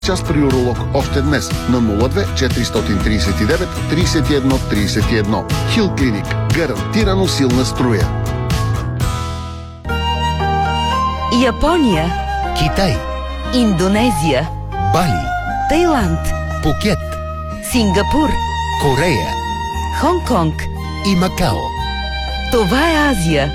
Час при уролог още днес на 02 439 31 31. Хил Клиник. Гарантирано силна струя. Япония, Китай, Индонезия, Бали, Тайланд, Пукет, Сингапур, Корея Хонг-Конг. и Макао. Това е Азия.